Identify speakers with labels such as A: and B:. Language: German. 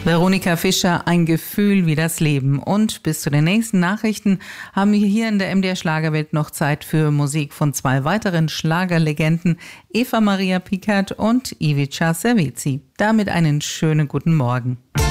A: Veronika Fischer, ein Gefühl wie das Leben. Und bis zu den nächsten Nachrichten haben wir hier in der MDR Schlagerwelt noch Zeit für Musik von 2 weiteren Schlagerlegenden, Eva Maria Pickert und Ivica Servetzi. Damit einen schönen guten Morgen.